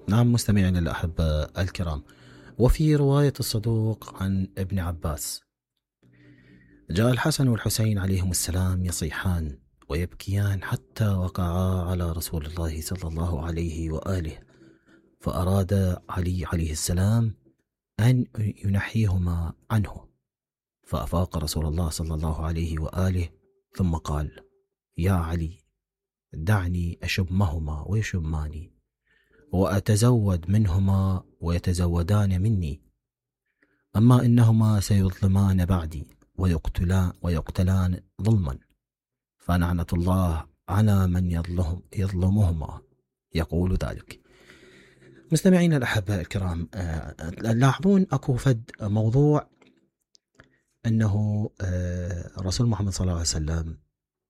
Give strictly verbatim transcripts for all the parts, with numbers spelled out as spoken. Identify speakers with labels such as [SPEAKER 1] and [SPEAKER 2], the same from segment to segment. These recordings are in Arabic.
[SPEAKER 1] نعم مستمعينا الأحبة الكرام، وفي رواية الصدوق عن ابن عباس: جاء الحسن والحسين عليهم السلام يصيحان ويبكيان حتى وقعا على رسول الله صلى الله عليه وآله، فأراد علي عليه السلام أن ينحيهما عنه، فأفاق رسول الله صلى الله عليه وآله ثم قال: يا علي، دعني أشمهما ويشماني، وأتزود منهما ويتزودان مني، أما إنهما سيظلمان بعدي ويقتلان, ويقتلان ظلما، فنعنة الله على من يظلم يظلمهما يقول ذلك. مستمعين الأحبة الكرام، لاحظون أكو فد موضوع أنه رسول محمد صلى الله عليه وسلم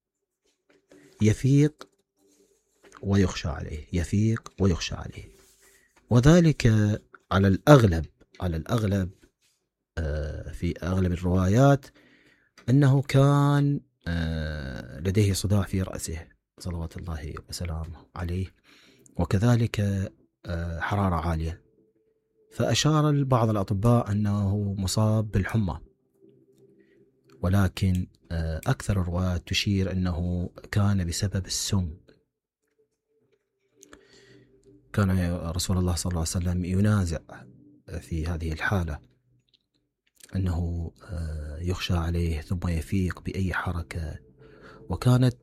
[SPEAKER 1] يفيق ويخشى عليه، يفيق ويخشى عليه، وذلك على الأغلب على الأغلب في أغلب الروايات أنه كان لديه صداع في رأسه صلوات الله وسلامه عليه، وكذلك حرارة عالية، فأشار بعض الأطباء أنه مصاب بالحمى، ولكن أكثر الروايات تشير أنه كان بسبب السم. كان رسول الله صلى الله عليه وسلم ينازع في هذه الحالة أنه يخشى عليه ثم يفيق بأي حركة، وكانت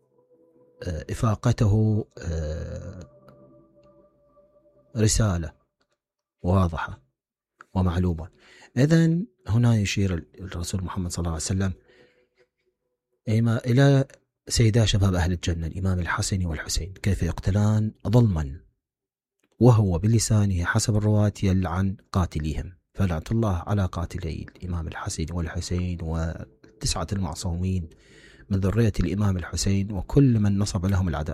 [SPEAKER 1] إفاقته رسالة واضحة ومعلومة. إذن هنا يشير الرسول محمد صلى الله عليه وسلم إلى سيدا شباب أهل الجنة الإمام الحسن والحسين كيف يقتلان ظلما، وهو بلسانه حسب الرواة يلعن قاتليهم، فلعنة الله على قاتلي الإمام الحسن والحسين وتسعة المعصومين من ذرية الإمام الحسين وكل من نصب لهم العداء.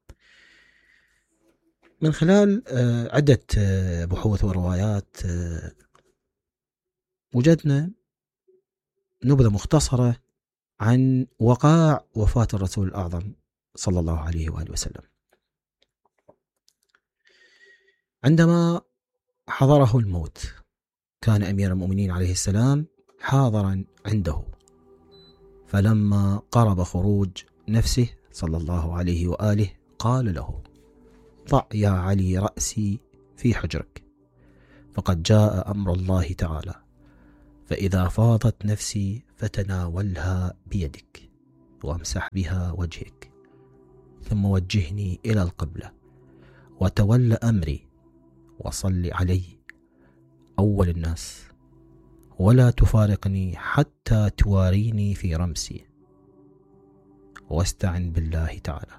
[SPEAKER 1] من خلال عدة بحوث وروايات وجدنا نبذة مختصرة عن وقائع وفاة الرسول الأعظم صلى الله عليه وآله وسلم. عندما حضره الموت كان أمير المؤمنين عليه السلام حاضرا عنده، فلما قرب خروج نفسه صلى الله عليه وآله قال له: ضع يا علي رأسي في حجرك، فقد جاء أمر الله تعالى، فإذا فاضت نفسي فتناولها بيدك وامسح بها وجهك، ثم وجهني إلى القبلة وتول أمري وصل علي أول الناس، ولا تفارقني حتى تواريني في رمسي، واستعن بالله تعالى.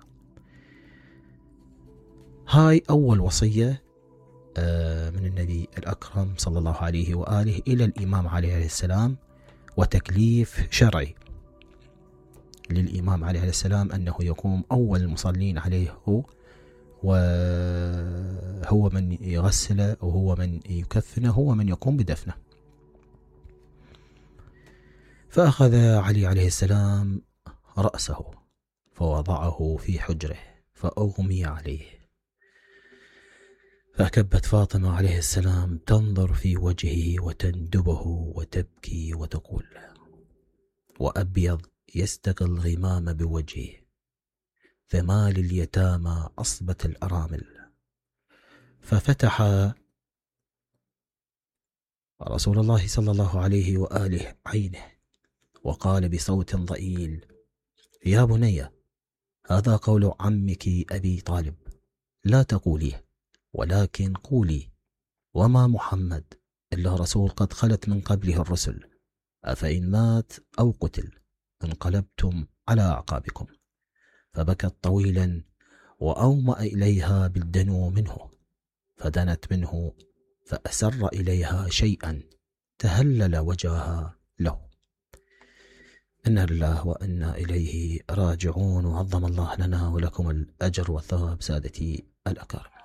[SPEAKER 1] هاي أول وصية من النبي الأكرم صلى الله عليه وآله إلى الإمام عليه السلام، وتكليف شرعي للإمام عليه السلام أنه يقوم أول المصلين عليه هو، وهو من يغسله وهو من يكفنه، هو من يقوم بدفنه. فأخذ علي عليه السلام رأسه فوضعه في حجره فأغمي عليه، فكبت فاطمة عليه السلام تنظر في وجهه وتندبه وتبكي وتقول: وأبيض يستقي الغمام بوجهه، ثمال اليتامى أصبت الأرامل. ففتح رسول الله صلى الله عليه وآله عينه وقال بصوت ضئيل: يا بني، هذا قول عمك أبي طالب، لا تقوليه، ولكن قولي: وما محمد إلا رسول قد خلت من قبله الرسل، أفإن مات أو قتل انقلبتم على أعقابكم. فبكت طويلا وأومأ إليها بالدنو منه، فدنت منه فأسر إليها شيئا تهلل وجهها له. إنا لله وإنا إليه راجعون، وعظم الله لنا ولكم الأجر والثواب سادتي الأكارم.